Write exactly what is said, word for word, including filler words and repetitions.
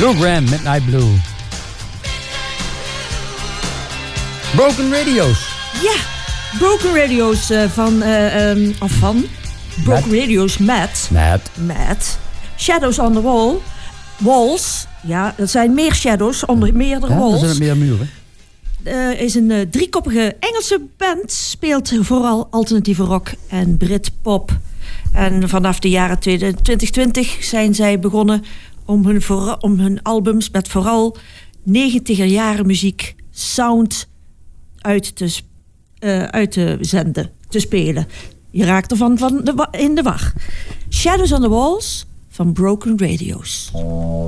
Program Midnight Blue. Broken Radio's. Ja, Broken Radio's uh, van, uh, um, of van, Broken Matt. Radio's met, met, met Shadows on the Wall, Walls. Ja, er zijn meer shadows onder meerdere ja, walls. Er zijn er meer muren. Uh, is een uh, driekoppige Engelse band, speelt vooral alternatieve rock en Britpop. En vanaf de jaren twintig twintig zijn zij begonnen om hun, voor, om hun albums met vooral negentiger jaren muziek, sound uit te, uh, uit te zenden, te spelen. Je raakt ervan van de, in de war. Shadows on the Walls van Broken Radio's.